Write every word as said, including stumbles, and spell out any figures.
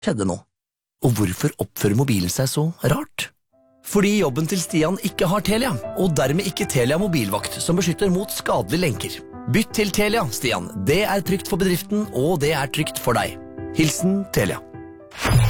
skjedde nå. Og hvorfor oppfører mobilen seg så rart? Fordi jobben til Stian ikke har Telia, og dermed ikke Telia mobilvakt som beskytter mot skadelige lenker. Bytt til Telia, Stian. Det er trygt for bedriften, og det er trygt for deg. Hilsen Telia.